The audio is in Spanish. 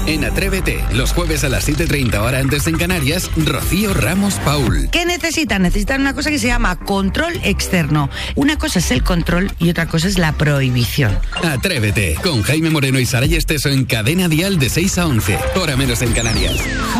En Atrévete, los jueves a las 7:30 hora antes en Canarias, Rocío Ramos Paul. ¿Qué necesitan? Necesitan una cosa que se llama control externo. Una cosa es el control y otra cosa es la prohibición. Atrévete, con Jaime Moreno y Saray Esteso en Cadena Dial de 6 a 11, hora menos en Canarias.